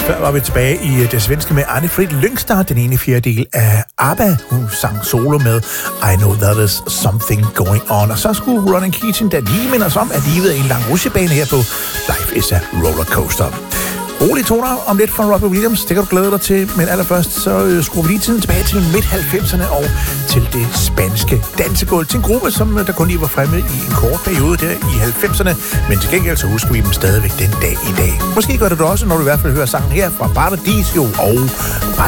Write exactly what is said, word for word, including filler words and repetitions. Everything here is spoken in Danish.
Før var vi tilbage i det svenske med Anne-Frid Lyngstad, den ene fjerdedel af ABBA. Hun sang solo med I Know That Is Something Going On. Og så skulle Ronan Keating da lige minde os om, at livet er en lang rutsjebane her på Life is a Rollercoaster. Rolige toner om lidt fra Robbie Williams, det kan du glæde dig til, men allerførst så øh, skruer vi lige tiden tilbage til midt halvfemserne og til det spanske dansegulv, til en gruppe, som der kun lige var fremme i en kort periode der i halvfemserne, men til gengæld så husker vi dem stadigvæk den dag i dag. Måske gør det du også, når du i hvert fald hører sangen her fra Paradisio og